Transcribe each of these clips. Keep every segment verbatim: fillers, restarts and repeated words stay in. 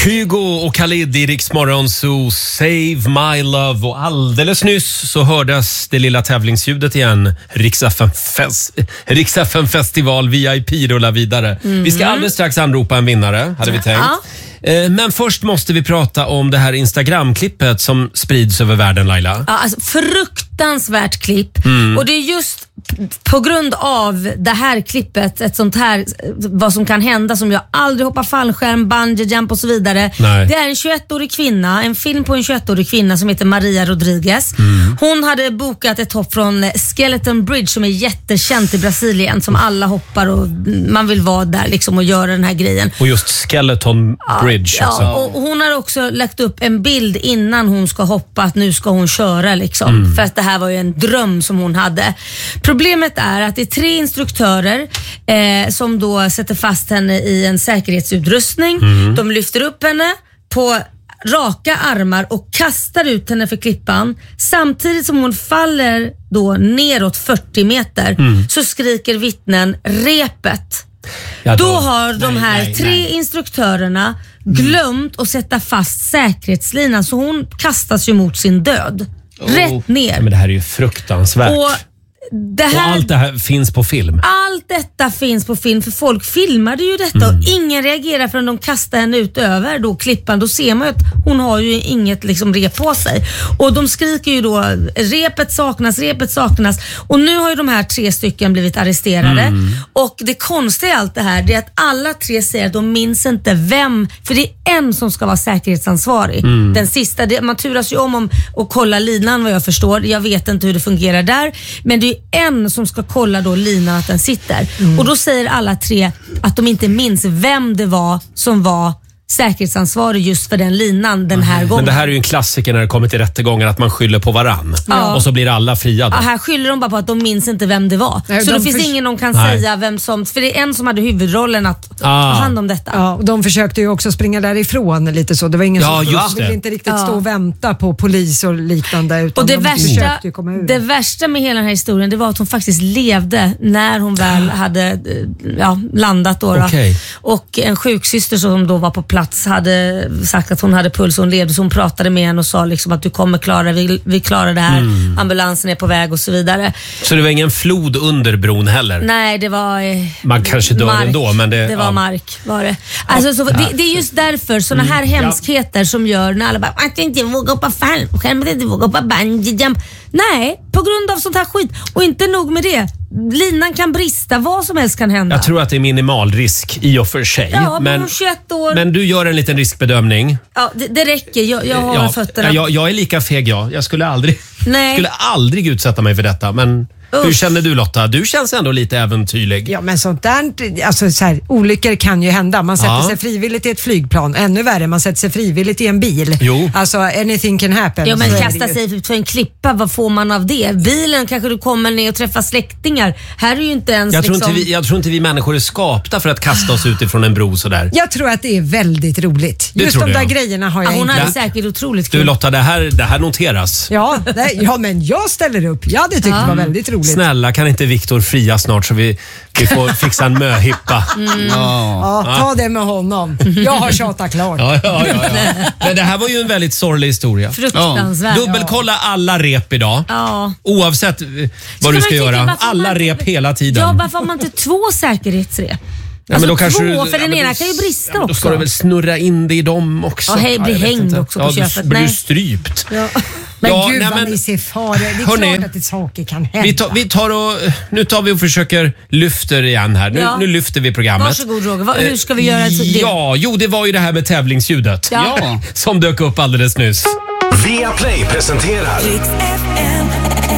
Kygo och Khalid i Rix Morgon Zoo, Save My Love. Och alldeles nyss så hördes det lilla tävlingsljudet igen. Rix F M, fest, Rix F M Festival V I P rullar vidare. Mm. Vi ska alldeles strax anropa en vinnare, hade vi tänkt. Ja. Men först måste vi prata om det här Instagram-klippet som sprids över världen, Laila. Ja, alltså fruktansvärt klipp. Mm. Och det är just på grund av det här klippet, ett sånt här, vad som kan hända, som jag aldrig hoppar fallskärm, bungee jump och så vidare. Nej. Det är en tjugoettårig kvinna, en film på en tjugoettårig kvinna som heter Maria Rodriguez. Mm. Hon hade bokat ett hopp från Skeleton Bridge som är jättekänt i Brasilien, som alla hoppar och man vill vara där liksom och göra den här grejen. Och just Skeleton Bridge. Ja, alltså. ja, och hon har också lagt upp en bild innan hon ska hoppa, att nu ska hon köra liksom. Mm. För att det här var ju en dröm som hon hade. Problemet är att det är tre instruktörer eh, som då sätter fast henne i en säkerhetsutrustning. Mm. De lyfter upp henne på raka armar och kastar ut henne för klippan. Samtidigt som hon faller då neråt fyrtio meter mm. så skriker vittnen repet. Ja, då, då har de här nej, nej, tre nej. instruktörerna glömt att sätta fast säkerhetslinan, så hon kastas ju mot sin död. Oh. Rätt ner. Ja, men det här är ju fruktansvärt. Och Det här, och allt det här finns på film. Allt detta finns på film, för folk filmade ju detta mm. och ingen reagerar förrän de kastar henne ut över då klippan. Då ser man ju att hon har ju inget liksom rep på sig. Och de skriker ju då, repet saknas, repet saknas. Och nu har ju de här tre stycken blivit arresterade. Mm. Och det konstiga i allt det här, det är att alla tre säger att de minns inte vem, för det är en som ska vara säkerhetsansvarig. Mm. Den sista, det, man turas ju om, om att kolla linan vad jag förstår. Jag vet inte hur det fungerar där, men det är en som ska kolla då linan att den sitter. Mm. Och då säger alla tre att de inte minns vem det var som var säkerhetsansvarig just för den linan den här mm. gången. Men det här är ju en klassiker när det kommer till rättegångar, att man skyller på varann. Ja. Och så blir alla friade. Ja, här skyller de bara på att de minns inte vem det var. Nej, så de då finns förs- ingen som kan Nej. säga vem som... För det är en som hade huvudrollen att ah. ta hand om detta. Ja, och de försökte ju också springa därifrån lite så. Det var ingen ja, som just ville inte riktigt stå och vänta på polis och liknande. Utan och det, de värsta, det värsta med hela den här historien, det var att hon faktiskt levde när hon väl hade ja, landat. Då, då. Okay. Och en sjuksyster som då var på plats hade sagt att hon hade puls och hon levde, så hon pratade med henne och sa liksom att du kommer klara, vi, vi klarar det här, mm. ambulansen är på väg och så vidare. Så det var ingen flod under bron heller? Nej, det var eh, man kanske dör mark. ändå, men det, det var ja. mark var det. Alltså, så, det, det är just därför såna här mm. hemskheter ja. som gör när alla bara, att inte våga hoppa fallskärm, att inte våga hoppa bungee jump. Nej, på grund av sånt här skit. Och inte nog med det, linan kan brista, vad som helst kan hända. Jag tror att det är minimal risk i och för sig. Ja, men, men, tjugoett år. men du gör en liten riskbedömning. Ja, det, det räcker. Jag, jag har ja, fötterna. Jag, jag är lika feg jag. Jag skulle aldrig, Nej. skulle aldrig utsätta mig för detta, men... Usch. Hur känner du, Lotta? Du känns ändå lite äventyrlig. Ja, men sånt där, alltså så här, olyckor kan ju hända. Man sätter ja. sig frivilligt i ett flygplan. Ännu värre, man sätter sig frivilligt i en bil. Jo. Alltså, anything can happen. Ja, men kasta sig ut för en klippa, vad får man av det? Bilen kanske du kommer ner och träffar släktingar. Här är ju inte ens jag tror, liksom... inte vi, jag tror inte vi människor är skapta för att kasta oss ut ifrån en bro sådär. Jag tror att det är väldigt roligt. Det Just de där jag. grejerna har jag ja, hon inte. hade säkert otroligt kul. Du Lotta, det här, det här noteras. Ja, det, ja, men jag ställer upp. Jag hade tyckt ja. det var väldigt roligt. Snälla, kan inte Viktor fria snart så vi, vi får fixa en möhippa. Mm. Ja. ja, ta det med honom. Jag har tjatat klart. Ja, ja, ja, ja. Men det här var ju en väldigt sorglig historia. Fruktansvärt. Ja. Dubbelkolla alla rep idag. Ja. Oavsett vad ska du ska göra. Alla man, rep hela tiden. Ja, varför har man inte två säkerhetsrep? Ja, alltså men då två, kanske du, för den ja, ena då, kan ju brista ja, också. Då ska du väl snurra in det i dem också. Ja, hej, bli ja, hängd också på ja, köpet. Du blir Nej. strypt. Ja. Men ja, gud nej, vad men, ni ser fara. Det är hörni, klart att det saker kan hända. Vi tar, vi tar och, nu tar vi och försöker lyfter igen här. Nu, ja. nu lyfter vi programmet. Varsågod Roger, Va, hur ska vi göra det? Ja, jo det var ju det här med tävlingsljudet. Ja. Ja. Som dök upp alldeles nyss. Via Play presenterar Rix F M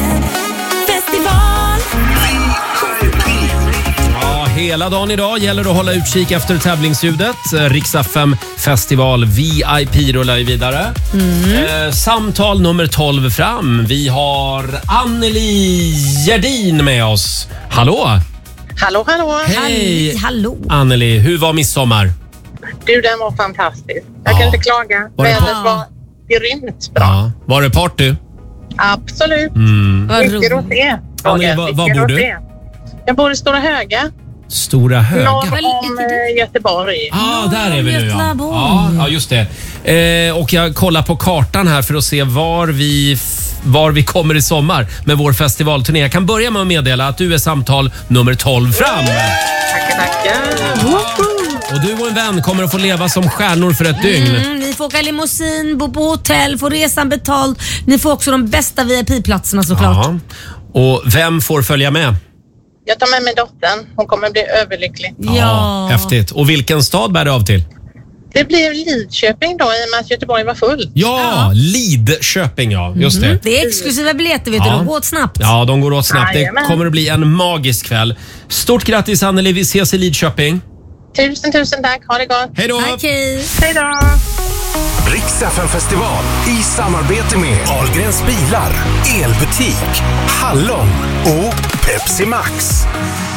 Festival. Ja, hela dagen idag gäller det att hålla utkik efter tävlingsljudet. Rix F M Festival V I P rullar vidare. Mm. Eh, samtal nummer tolv fram. Vi har Anneli Gerdin med oss. Hallå! Hallå, hallå. Hej! Hallå. Anneli, hur var midsommar? Du, den var fantastisk. Jag Ja. kan inte klaga. Var det Vädret pa- var grymt bra. Ja. Var det party? Absolut. Mm. Vad Mycket roligt. rosé. Anneli, var, var Mycket bor du? rosé. Jag bor i Stora Höga. Stora Höga. Norr om eh, Göteborg. Ja, ah, där är vi nu. Ja, Göteborg. ja, ja just det. Eh, och jag kollar på kartan här för att se var vi, f- var vi kommer i sommar med vår festivalturné. Jag kan börja med att meddela att du är samtal nummer tolv fram. Tackar, tackar. Och du och en vän kommer att få leva som stjärnor för ett dygn. Mm, ni får åka limousin, bo på hotell, få resan betald. Ni får också de bästa V I P-platserna såklart. Ja. Och vem får följa med? Jag tar med mig dottern. Hon kommer bli överlycklig. Ja. Häftigt. Och vilken stad bär det av till? Det blev Lidköping då i och med att Göteborg var full. Ja, Lidköping, ja. Just det. Mm, det är exklusiva biljetter, vet Ja. du. De går åt snabbt. Ja, de går åt snabbt. Det Jajamän. kommer att bli en magisk kväll. Stort grattis Anneli, vi ses i Lidköping. Tusen, tusen tack. Ha det gott. Hej då! Okej. Hej då! Rix F M festival i samarbete med Ahlgrens bilar, elbutik, Hallon och Pepsi Max.